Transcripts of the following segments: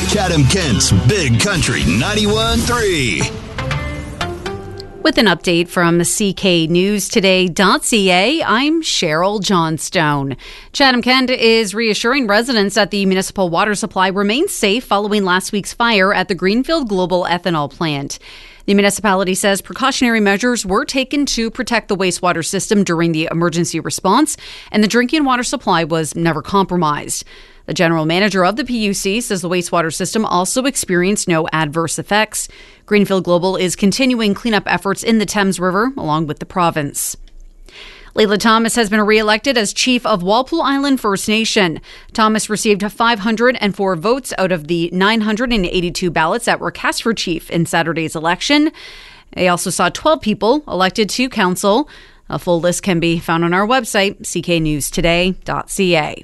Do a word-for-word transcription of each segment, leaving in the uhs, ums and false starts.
Chatham-Kent's Big Country ninety-one point three. With an update from C K News Today dot C A, I'm Cheryl Johnstone. Chatham-Kent is reassuring residents that the municipal water supply remains safe following last week's fire at the Greenfield Global Ethanol plant. The municipality says precautionary measures were taken to protect the wastewater system during the emergency response, and the drinking water supply was never compromised. The general manager of the P U C says the wastewater system also experienced no adverse effects. Greenfield Global is continuing cleanup efforts in the Thames River along with the province. Layla Thomas has been re-elected as chief of Walpole Island First Nation. Thomas received five hundred four votes out of the nine hundred eighty-two ballots that were cast for chief in Saturday's election. They also saw twelve people elected to council. A full list can be found on our website, c k news today dot c a.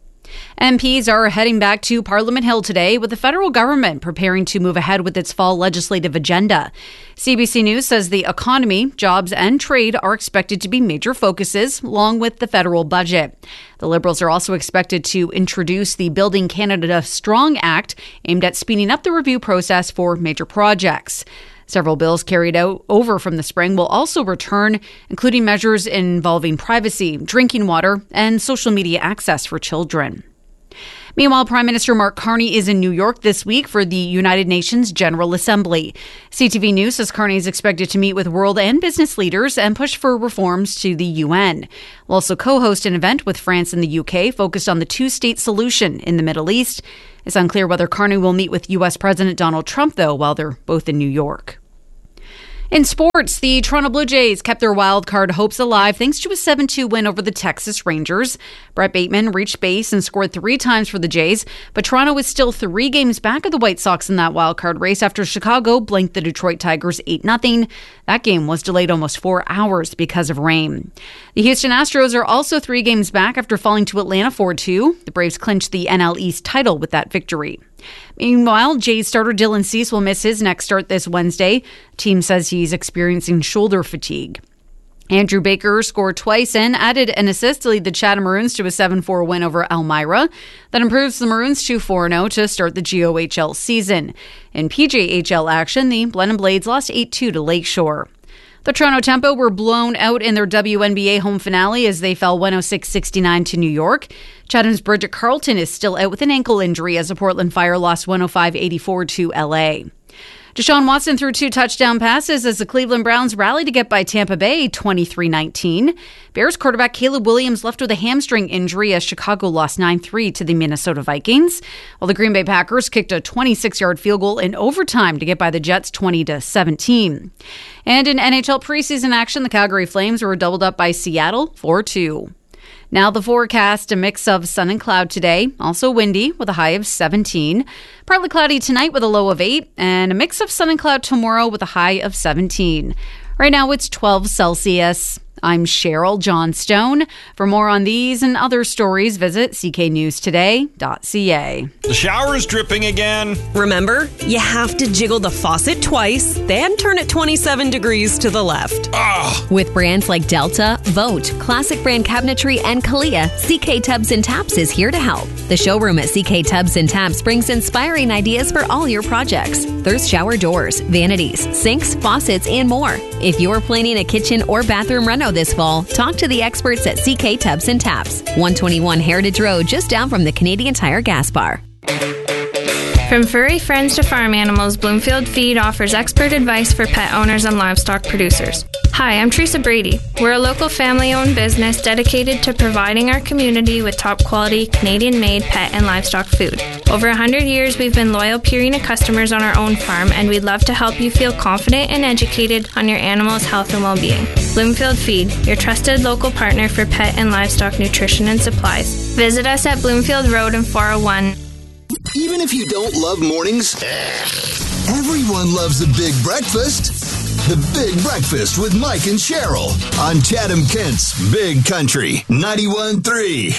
M Ps are heading back to Parliament Hill today with the federal government preparing to move ahead with its fall legislative agenda. C B C News says the economy, jobs and trade are expected to be major focuses along with the federal budget. The Liberals are also expected to introduce the Building Canada Strong Act aimed at speeding up the review process for major projects. Several bills carried out over from the spring will also return, including measures involving privacy, drinking water, and social media access for children. Meanwhile, Prime Minister Mark Carney is in New York this week for the United Nations General Assembly. C T V News says Carney is expected to meet with world and business leaders and push for reforms to the U N. We'll also co-host an event with France and the U K focused on the two-state solution in the Middle East. It's unclear whether Carney will meet with U S President Donald Trump, though, while they're both in New York. In sports, the Toronto Blue Jays kept their wild card hopes alive thanks to a seven two win over the Texas Rangers. Brett Bateman reached base and scored three times for the Jays, but Toronto is still three games back of the White Sox in that wild card race after Chicago blanked the Detroit Tigers eight nothing. That game was delayed almost four hours because of rain. The Houston Astros are also three games back after falling to Atlanta four two. The Braves clinched the N L East title with that victory. Meanwhile, Jays starter Dylan Cease will miss his next start this Wednesday. The team says he's experiencing shoulder fatigue. Andrew Baker scored twice and added an assist to lead the Chatham Maroons to a seven four win over Elmira. That improves the Maroons to four oh to start the G O H L season. In P J H L action, the Blenheim Blades lost eight two to Lakeshore. The Toronto Tempo were blown out in their W N B A home finale as they fell one oh six sixty-nine to New York. Chatham's Bridget Carlton is still out with an ankle injury as the Portland Fire lost one oh five eighty-four to L A. Deshaun Watson threw two touchdown passes as the Cleveland Browns rallied to get by Tampa Bay twenty-three nineteen. Bears quarterback Caleb Williams left with a hamstring injury as Chicago lost nine three to the Minnesota Vikings, while the Green Bay Packers kicked a twenty-six-yard field goal in overtime to get by the Jets twenty to seventeen. And in N H L preseason action, the Calgary Flames were doubled up by Seattle four two. Now the forecast, a mix of sun and cloud today, also windy with a high of seventeen. Partly cloudy tonight with a low of eight, and a mix of sun and cloud tomorrow with a high of seventeen. Right now it's twelve Celsius. I'm Cheryl Johnstone. For more on these and other stories, visit c k news today dot c a. The shower is dripping again. Remember, you have to jiggle the faucet twice, then turn it twenty-seven degrees to the left. Ugh. With brands like Delta, Vote, Classic Brand Cabinetry, and Kalia, C K Tubs and Taps is here to help. The showroom at C K Tubs and Taps brings inspiring ideas for all your projects. There's shower doors, vanities, sinks, faucets, and more. If you're planning a kitchen or bathroom reno this fall, talk to the experts at C K Tubs and Taps, one twenty-one Heritage Road, just down from the Canadian Tire gas bar. From furry friends to farm animals, Bloomfield Feed offers expert advice for pet owners and livestock producers. Hi, I'm Teresa Brady. We're a local family-owned business dedicated to providing our community with top-quality, Canadian-made pet and livestock food. Over one hundred years, we've been loyal Purina customers on our own farm, and we'd love to help you feel confident and educated on your animal's health and well-being. Bloomfield Feed, your trusted local partner for pet and livestock nutrition and supplies. Visit us at Bloomfield Road in four oh one. Even if you don't love mornings, everyone loves a big breakfast. The Big Breakfast with Mike and Cheryl on Chatham-Kent's Big Country ninety-one point three.